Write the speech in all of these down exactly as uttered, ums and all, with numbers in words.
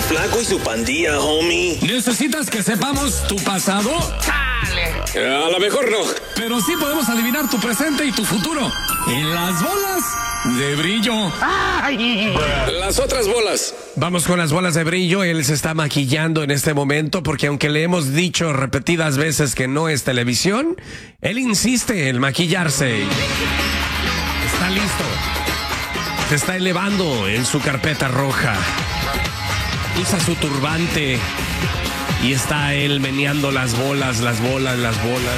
el Flaco y su pandilla, homie. ¿Necesitas que sepamos tu pasado? ¡Chale! A lo mejor no. Pero sí podemos adivinar tu presente y tu futuro. En las bolas de brillo. ¡Ay! Las otras bolas. Vamos con las bolas de brillo. Él se está maquillando en este momento porque aunque le hemos dicho repetidas veces que no es televisión, él insiste en maquillarse. Está listo. Se está elevando en su carpeta roja. Usa su turbante y está él meneando las bolas, las bolas, las bolas.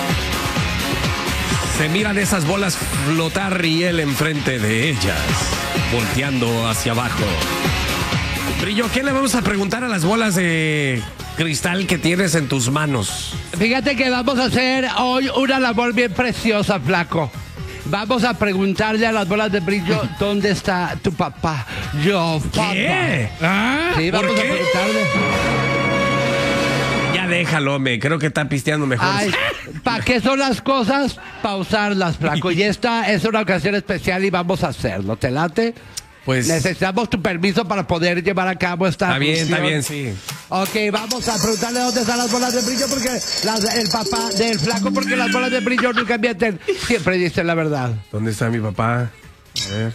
Se miran esas bolas flotar y él enfrente de ellas, volteando hacia abajo. Brillo, ¿qué le vamos a preguntar a las bolas de cristal que tienes en tus manos? Fíjate que vamos a hacer hoy una labor bien preciosa, Flaco. Vamos a preguntarle a las bolas de brillo dónde está tu papá. Yo, papá. ¿Qué? ¿Ah? Sí, vamos ¿Por qué? a preguntarle. Ya déjalo, me creo que está pisteando mejor. Ay, ¿para qué son las cosas? Para usarlas, Flaco. Y esta es una ocasión especial y vamos a hacerlo. ¿Te late? Pues necesitamos tu permiso para poder llevar a cabo esta Está bien, función. está bien, sí. Ok, vamos a preguntarle dónde están las bolas de brillo porque las, el papá del Flaco, porque las bolas de brillo nunca mienten, siempre dicen la verdad. ¿Dónde está mi papá? A ver.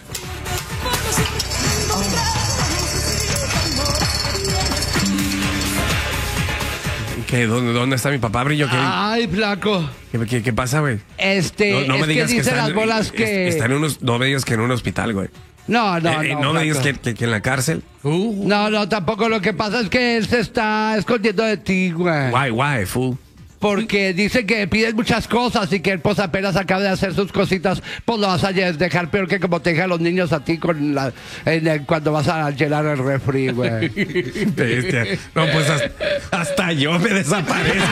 ¿Qué? ¿Dónde, ¿Dónde está mi papá, Brillo? ¿Qué, Ay, Flaco. ¿Qué, qué, qué pasa, güey? Este, No, no es me digas que que, dice está las en, bolas que... está en unos, no me digas que en un hospital, güey. No, no, eh, no. eh, no me digas Flaco. que, que, que en la cárcel. Uh. No, no, tampoco. Lo que pasa es que él se está escondiendo de ti, güey. Guay, guay, fool. Porque dice que pides muchas cosas y que él pues apenas acaba de hacer sus cositas, pues lo vas a dejar peor que como te dejan los niños a ti con la, en el, cuando vas a llenar el refri, güey. Bestia. No, pues hasta, hasta yo me desaparezco.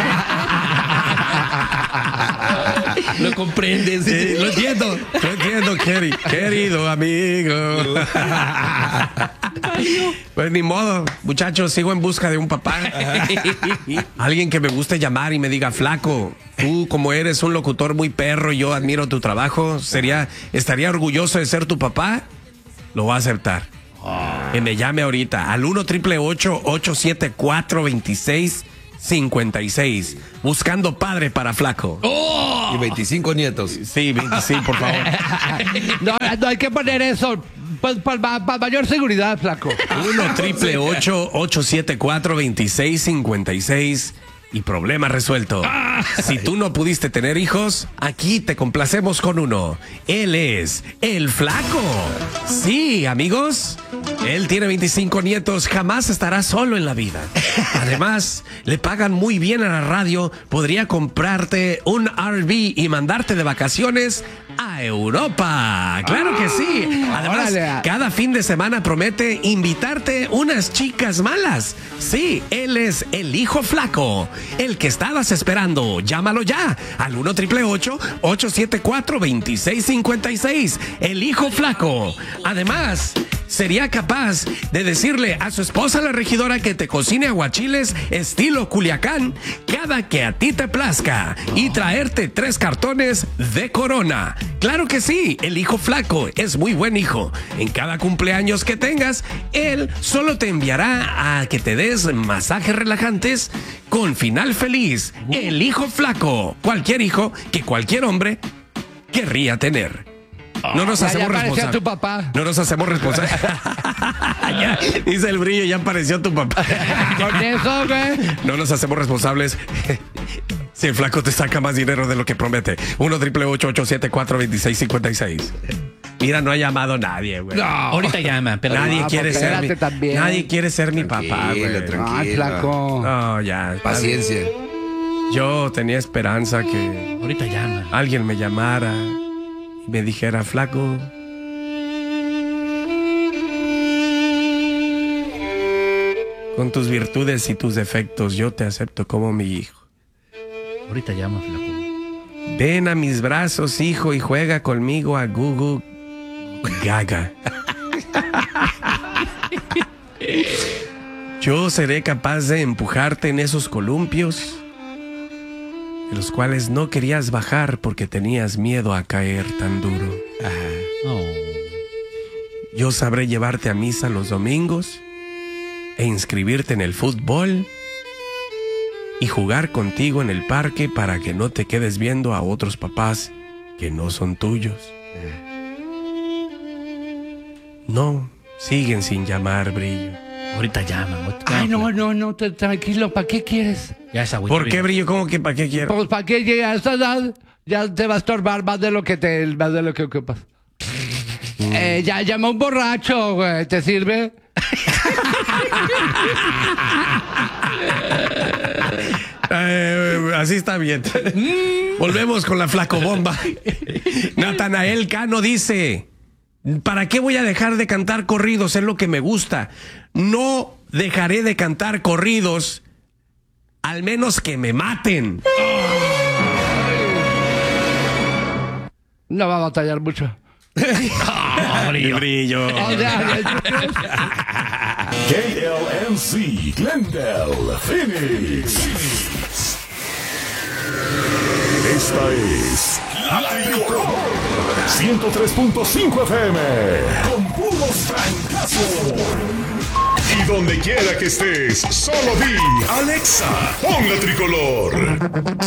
Lo comprendes. Sí, lo entiendo. Lo entiendo, queri, querido amigo. Pues ni modo, muchachos, sigo en busca de un papá. Alguien que me guste llamar y me diga, Flaco, tú como eres un locutor muy perro y yo admiro tu trabajo, sería, estaría orgulloso de ser tu papá, lo voy a aceptar. Que me llame ahorita al uno triple ocho, ocho siete cuatro, veintiséis cincuenta y seis, buscando padre para Flaco. Oh. Y veinticinco nietos. Sí, veinticinco, por favor. No, no hay que poner eso. Pues para pa mayor seguridad, Flaco. uno triple ocho, ocho siete cuatro, veintiséis cincuenta y seis y problema resuelto. Si tú no pudiste tener hijos, aquí te complacemos con uno. Él es el Flaco. Sí, amigos, él tiene veinticinco nietos, jamás estará solo en la vida. Además, le pagan muy bien a la radio, podría comprarte un R V y mandarte de vacaciones a Europa. Claro que sí. Además, cada fin de semana promete invitarte unas chicas malas. Sí, él es el hijo Flaco, el que estabas esperando. Llámalo ya al uno triple ocho, ocho siete cuatro, veintiséis cincuenta y seis. El hijo Flaco. Además, sería capaz de decirle a su esposa la regidora que te cocine aguachiles estilo Culiacán cada que a ti te plazca y traerte tres cartones de Corona. Claro que sí, el hijo Flaco es muy buen hijo. En cada cumpleaños que tengas, él solo te enviará a que te des masajes relajantes con final feliz. El hijo Flaco, cualquier hijo que cualquier hombre querría tener. No nos Ya, hacemos ya apareció responsables. tu papá. No nos hacemos responsables. Ya, dice el Brillo, ya apareció tu papá. Con eso, güey. No nos hacemos responsables si el Flaco te saca más dinero de lo que promete. uno triple ocho, ocho siete cuatro, veintiséis cincuenta y seis. Mira, no ha llamado nadie, güey. No. Ahorita llama, pero Nadie no, quiere porque ser mi, espérate también. nadie quiere ser mi papá, güey. Tranquilo, Ay, Flaco. No, ya. Paciencia. Yo tenía esperanza que ahorita llama. alguien me llamara y me dijera, Flaco, con tus virtudes y tus defectos, yo te acepto como mi hijo. Ahorita llama, Flaco. Ven a mis brazos, hijo, y juega conmigo a Gugu Gaga. Yo seré capaz de empujarte en esos columpios de los cuales no querías bajar porque tenías miedo a caer tan duro. Oh. Yo sabré llevarte a misa los domingos e inscribirte en el fútbol y jugar contigo en el parque para que no te quedes viendo a otros papás que no son tuyos. No, siguen sin llamar, Brillo. Ahorita llaman. ahorita Ay, llaman. no, no, no, te- tranquilo, ¿para qué quieres? Ya esa agüita, ¿Por qué, Brillo. Brillo? ¿Cómo que para qué quiero? Pues, ¿para qué llega a esa edad? Ya te va a estorbar más de lo que te, más de lo que ocupas. Eh, ya llama un borracho, güey, ¿te sirve? Eh, así está bien. Volvemos con la flacobomba. Natanael Cano dice: ¿para qué voy a dejar de cantar corridos? Es lo que me gusta. No dejaré de cantar corridos, al menos que me maten. No va a batallar mucho. El Brillo. O sea, K L M C, Glendale, Phoenix. Esta es La Tricolor ciento tres punto cinco F M con puros francazos. Y donde quiera que estés, solo di Alexa, pon La Tricolor.